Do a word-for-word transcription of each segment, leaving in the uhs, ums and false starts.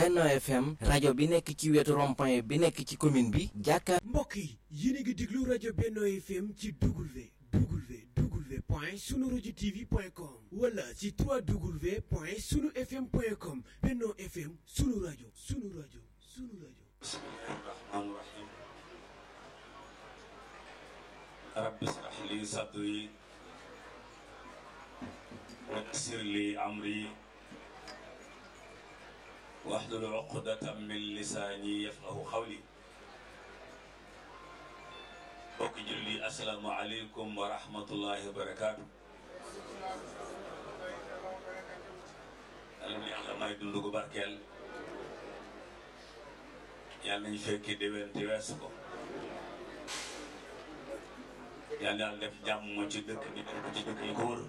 Benno F M rajo bi nekk ci wetu rond-point bi nekk ci commune bi jàkkaar. mbokk yi yéen a ngi déglu rajo Benno F M ci W W W point sunu rajo T V point com wala ci trois W point sunu F M point com. Benno F M sunu rajo sunu rajo sunu rajo. bismillahi rahmaani rahim. rabbi israh li sadri wa yassir li amri wahlul uqdatan min lisaani yafqahu qawli. mbokki julli assalaamu aleykum wa rahmatullahi wa barakaatu. yàlla na yàlla may dund gu barkeel. yàlla nañu fekki déwén te weesu ko. yàlla na yàlla def jàmm ci dëkk bi def ko ci dëkk yi ko wër.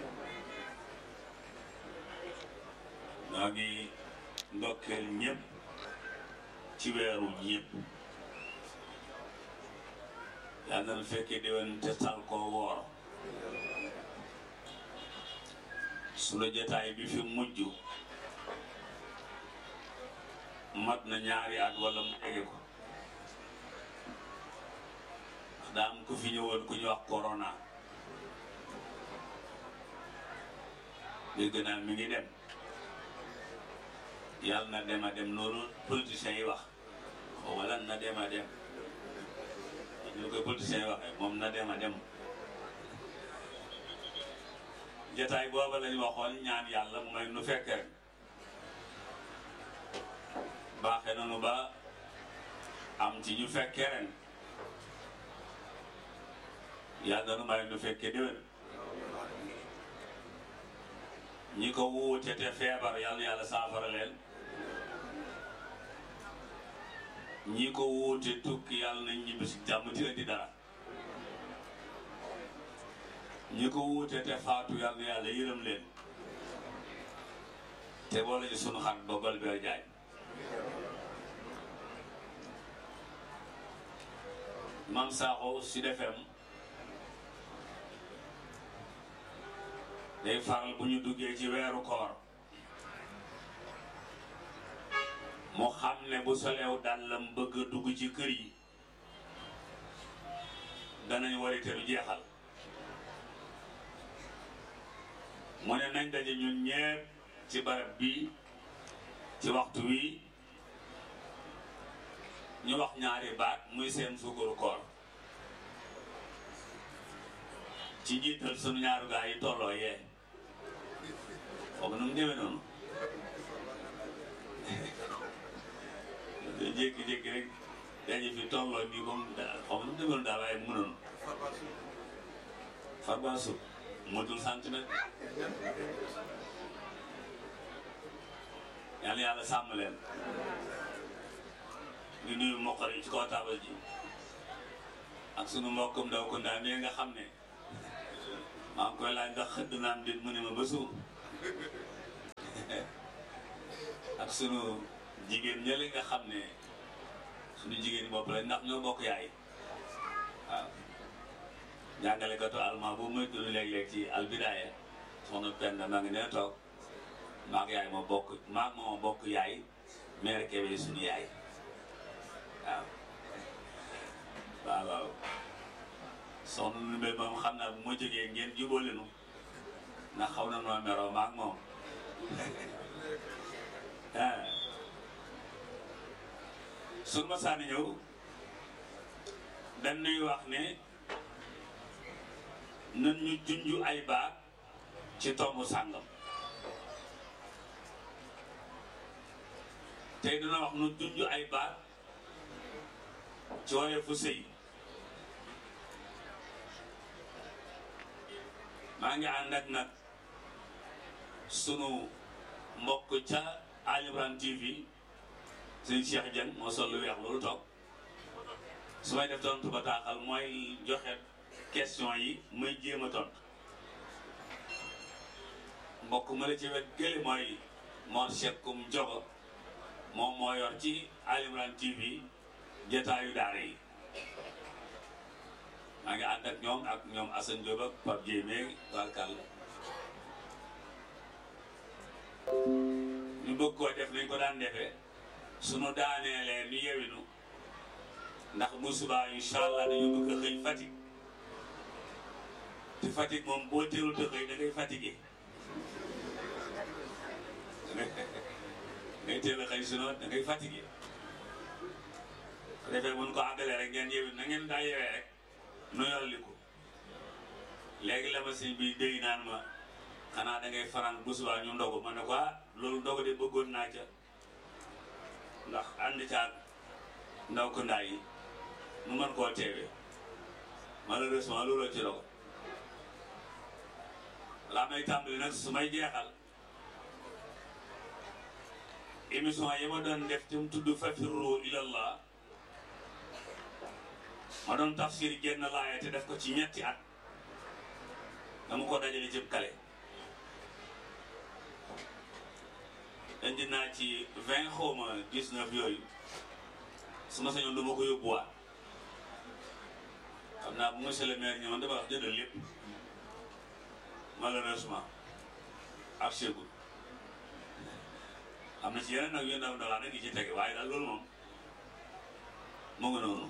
ñoo ngi ndokkeel ñëpp ci weeru ñëpp. yàlla na fekkee déwén te tal koo woor. sunu jotaay bi fi mujj mat na ñaari at wala mu tege ko. ndax daa am ku fi ñëwoon ku ñu wax corona. dégg naa mi ngi dem. yàlla na dem a dem loolu politiciens yi wax wala na dem a dem ñu koy politiciens yi waxee moom na dem a dem. jotaay booba lañ waxoon ñaan yàlla mu may nu fekk rek baaxee nanu ba am ci ñu fekkee ren yàlla nu may nu fekkee déwén. ñi ko wuute te feebar yàlla na yàlla saafara leen. ñi ko wuute tukki yàlla nañ ñibbi si jàmm ti indi dara. ñi ko wuute te faatu yàlla na yàlla yërëm leen. te boole ñu sunu xarit ba Golbert Diagne. Mame Sakho Sud F M day faral bu ñu duggee ci weeru koor mu xam ne bu soleew dàllam bëgg a dugg ci kër yi danañ warite lu jeexal. mu ne nañ daje ñun ñépp ci barab bi ci waxtu wi ñu wax ñaari baat muy seen sukkaru koor ci njiital sunu ñaaru gaa yi tolloo yee. foog nu mu demee noonu jékki-jékki rek daje fi tolloo nii comme daal foog nu mu demee noonu daal waaye mu noonu Farba Sow motul centimètre. yàlla yàlla sàmm leen. ñu nuyu mboq yi ci kaw taabal ji ak sunu mbokkum ndaw ko ndaa mi nga xam ne maa ngi koy laaj ndax xëdd naam dit mu ne ma ba suur ak sunu jigéen ñële nga xam ne sunu jigéen bopp la ndax ñoo bokk yaay. waaw jàngalekatu almaa bu muy tudd léeg-léeg ci albidaaya soxna Penda maa ngi nee toog maag yaay ma bokk maag ma bokk yaay mère Kébé sunu yaay. waaw waaw waaw soxna nu mbéy moom xam naa bu ma jógee ngeen jubóole nu ndax xaw na noo meroo maag moom. suñu ma saani ñëw dañ nuy wax ne nan ñu junju ay baat ci tombu sàngam tey dina wax nu junju ay baat ci waree fu sëy. maa ngi ànd ak nag sunu mbokk ca Ali Imran T V sëñ Cheikh Dieng moo sol lu weex loolu toog su may def tontu bataaxal mooy joxe question yi may jéem a tontu mbokk ma la ci wet gële mooy Mor Cheikh Koum Jogo moom moo yor ci Ali Imran T V jotaayu daara yi. maa ngi ànd ak ñoom ak ñoom Assane Diop ak Pape Diémé barkal ñu bëgg bëgg koo def nañ ko daan defee sunu daaneelee nu yewinu ndax bu subaa incha allah dañu bëgg a xëy Fatick te Fatick moom boo teelul te xëy da ngay fatigué ngay teel a xëy sinon da ngay fatigué ko defee mun ko àggalee rek ngeen yewin na ngeen daa yewee rek nu yolli ko léegi la ma sëñ bi dégg naan ma xanaa da ngay faran bu subaa ñu ndogu ma ne ko ah loolu ndogu de bëggoon naa ca ndax ànd caag ndaw ko ndaa yi mu mën koo teewee malheureusement looloo ci dogo laa may tàmbali nag su may jeexal émission yi ma doon def te mu tudd fafirru ilallah ma doon tafsir genn laaya te def ko ci ñetti at dama ko dajale jëm kale indi naa ci vingt xawma dix-neuf yooyu su ma sañoon du ma ko yóbbuwaat xam naa bu monsieur le maire ñëwoon dama wax jëndal lépp malheureusement ak chegul am na ci yeneen nag yu ndaw ndawaan nag yi ci tege waaye daal loolu moom mu ngi noonu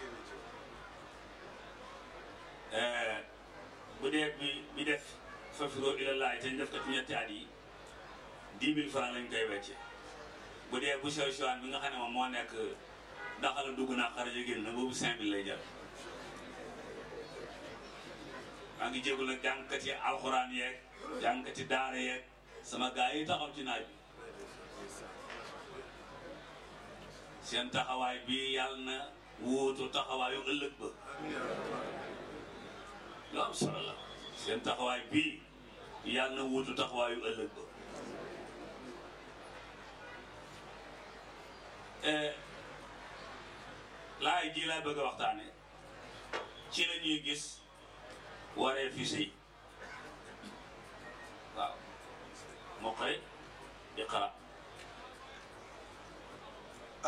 bu dee bi bi def fafirru ilallah te ñu def ko ci ñetti at yi dix mille francs lañ koy wecce bu dee bu sew sewaan bi nga xam ne moom moo nekk daxala dugg naa xaraja génn na boobu cinq mille lay jar maa ngi jégalu nag jàngkati alxuraan yeeg jàngkati daara yeeg sama gaa yi taxaw ci naaj bi seen taxawaay bi yàlla na wuutu taxawaayu ëllëg ba lu am solo la seen taxawaay bii yàlla na wuutu taxawaayu ëllëg ba laay ji laa bëgg a waxtaane ci la ñuy gis waree fi sëy